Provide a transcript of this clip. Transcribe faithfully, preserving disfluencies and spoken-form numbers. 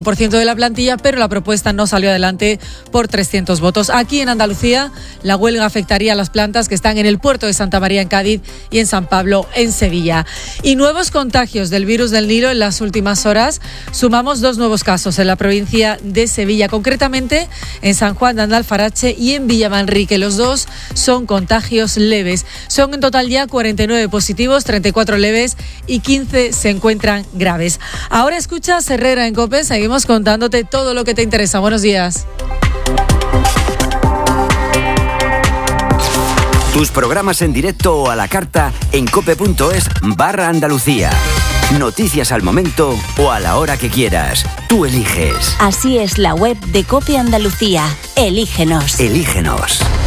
por ciento de la plantilla, pero la propuesta no salió adelante por trescientos votos. Aquí en Andalucía, la huelga afectaría a las plantas que están en el puerto de Santa María en Cádiz y en San Pablo en Sevilla. Y nuevos contagios del virus del Nilo en las últimas horas. Sumamos dos nuevos casos en la provincia de Sevilla, concretamente en San Juan de Andalfarache y en Villamanrique. Los dos son contagios leves. Son en total ya cuarenta y nueve positivos, treinta y cuatro leves y quince se encuentran graves. Ahora escuchas Herrera en COPE. Seguimos contándote todo lo que te interesa. Buenos días. Tus programas en directo o a la carta en cope.es barra Andalucía. Noticias al momento o a la hora que quieras. Tú eliges. Así es la web de COPE Andalucía. Elígenos. Elígenos.